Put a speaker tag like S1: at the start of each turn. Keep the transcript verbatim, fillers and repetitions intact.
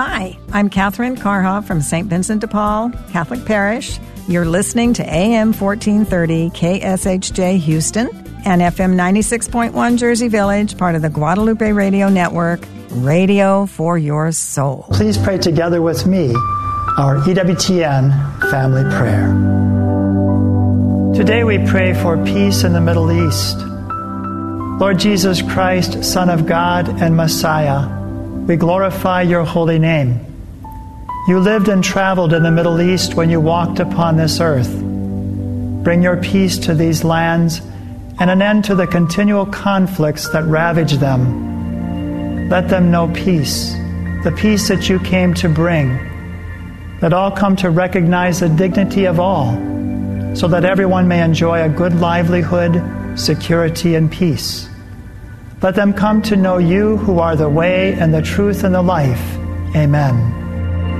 S1: Hi, I'm Catherine Karhoff from Saint Vincent de Paul Catholic Parish. You're listening to A M fourteen thirty K S H J Houston and F M ninety-six point one Jersey Village, part of the Guadalupe Radio Network, radio for your soul.
S2: Please pray together with me our E W T N family prayer. Today we pray for peace in the Middle East. Lord Jesus Christ, Son of God and Messiah, we glorify your holy name. You lived and traveled in the Middle East when you walked upon this earth. Bring your peace to these lands and an end to the continual conflicts that ravage them. Let them know peace, the peace that you came to bring. Let all come to recognize the dignity of all, so that everyone may enjoy a good livelihood, security, and peace. Let them come to know you, who are the way and the truth and the life. Amen.